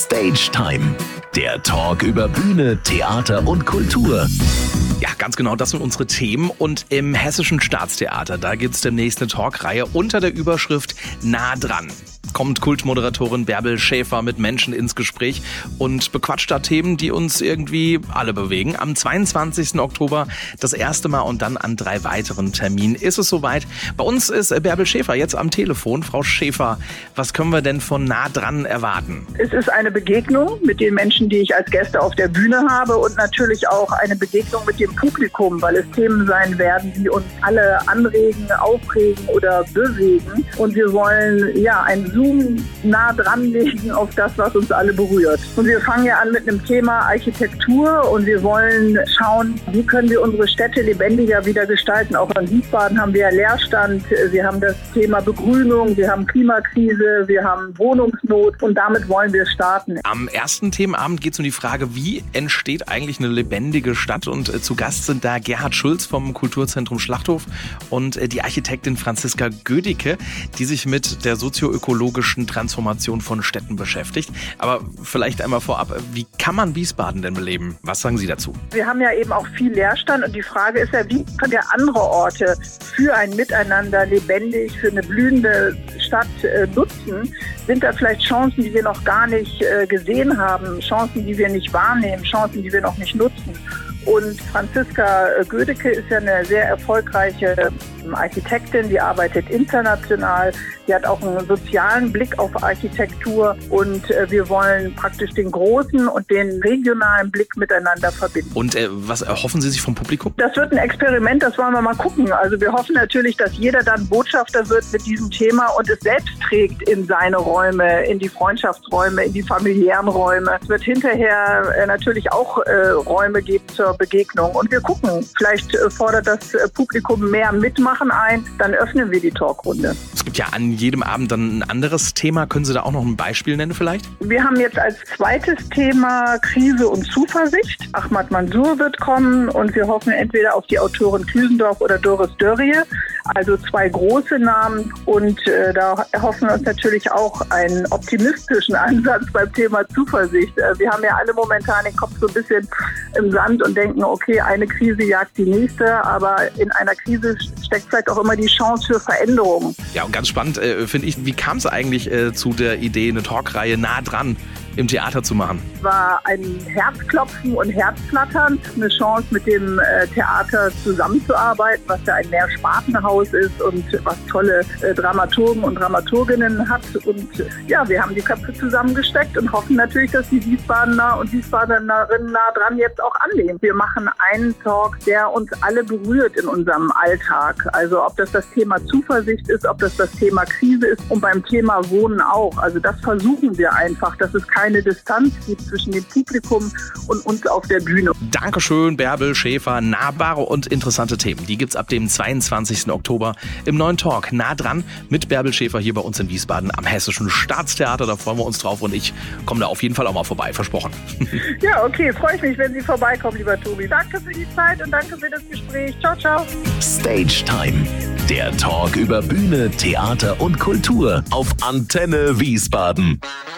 Stage Time, der Talk über Bühne, Theater und Kultur. Ja, ganz genau, das sind unsere Themen. Und im Hessischen Staatstheater, da gibt es demnächst eine Talkreihe unter der Überschrift Nah dran. Kommt Kultmoderatorin Bärbel Schäfer mit Menschen ins Gespräch und bequatscht da Themen, die uns irgendwie alle bewegen. Am 22. Oktober das erste Mal und dann an 3 weiteren Terminen ist es soweit. Bei uns ist Bärbel Schäfer jetzt am Telefon. Frau Schäfer, was können wir denn von Nah dran erwarten? Es ist eine Begegnung mit den Menschen, die ich als Gäste auf der Bühne habe und natürlich auch eine Begegnung mit dem Publikum, weil es Themen sein werden, die uns alle anregen, aufregen oder bewegen. Und wir wollen ein Zoom nah dran legen auf das, was uns alle berührt. Und wir fangen ja an mit einem Thema Architektur und wir wollen schauen, wie können wir unsere Städte lebendiger wieder gestalten. Auch in Wiesbaden haben wir ja Leerstand, wir haben das Thema Begrünung, wir haben Klimakrise, wir haben Wohnungsnot und damit wollen wir starten. Am ersten Themenabend geht es um die Frage, wie entsteht eigentlich eine lebendige Stadt? Und zu Gast sind da Gerhard Schulz vom Kulturzentrum Schlachthof und die Architektin Franziska Gödicke, die sich mit der sozioökologischen Transformation von Städten beschäftigt. Aber vielleicht einmal vorab, wie kann man Wiesbaden denn beleben? Was sagen Sie dazu? Wir haben ja eben auch viel Leerstand und die Frage ist ja, wie können wir andere Orte für ein Miteinander lebendig, für eine blühende Stadt nutzen? Sind da vielleicht Chancen, die wir noch gar nicht gesehen haben, Chancen, die wir nicht wahrnehmen, Chancen, die wir noch nicht nutzen? Und Franziska Gödicke ist ja eine sehr erfolgreiche Architektin, die arbeitet international, die hat auch einen sozialen Blick auf Architektur und wir wollen praktisch den großen und den regionalen Blick miteinander verbinden. Und was erhoffen Sie sich vom Publikum? Das wird ein Experiment, das wollen wir mal gucken. Also wir hoffen natürlich, dass jeder dann Botschafter wird mit diesem Thema und es selbst trägt in seine Räume, in die Freundschaftsräume, in die familiären Räume. Es wird hinterher natürlich auch Räume geben zur Begegnung und wir gucken, vielleicht fordert das Publikum mehr Mitmachen ein, dann öffnen wir die Talkrunde. Es gibt ja an jedem Abend dann ein anderes Thema. Können Sie da auch noch ein Beispiel nennen vielleicht? Wir haben jetzt als zweites Thema Krise und Zuversicht. Ahmad Mansour wird kommen und wir hoffen entweder auf die Autorin Klüsendorf oder Doris Dörrie. Also 2 große Namen und da erhoffen wir uns natürlich auch einen optimistischen Ansatz beim Thema Zuversicht. Wir haben ja alle momentan den Kopf so ein bisschen im Sand und denken, okay, eine Krise jagt die nächste, aber in einer Krise steckt vielleicht auch immer die Chance für Veränderungen. Ja, und ganz spannend finde ich, wie kam es eigentlich zu der Idee, eine Talkreihe nah dran im Theater zu machen? War ein Herzklopfen und Herzflattern, eine Chance mit dem Theater zusammenzuarbeiten, was ja ein Mehrspartenhaus ist und was tolle Dramaturgen und Dramaturginnen hat. Und ja, wir haben die Köpfe zusammengesteckt und hoffen natürlich, dass die Wiesbadener und Wiesbadenerinnen nah dran jetzt auch annehmen. Wir machen einen Talk, der uns alle berührt in unserem Alltag. Also ob das Thema Zuversicht ist, ob das Thema Krise ist und beim Thema Wohnen auch. Also das versuchen wir einfach, dass es keine Distanz gibt zwischen dem Publikum und uns auf der Bühne. Dankeschön, Bärbel Schäfer. Nahbare und interessante Themen. Die gibt's ab dem 22. Oktober im neuen Talk Nah dran mit Bärbel Schäfer hier bei uns in Wiesbaden am Hessischen Staatstheater. Da freuen wir uns drauf und ich komme da auf jeden Fall auch mal vorbei, versprochen. Ja, okay, freue ich mich, wenn Sie vorbeikommen, lieber Tobi. Danke für die Zeit und danke für das Gespräch. Ciao, ciao. Stage Time, der Talk über Bühne, Theater und Kultur auf Antenne Wiesbaden.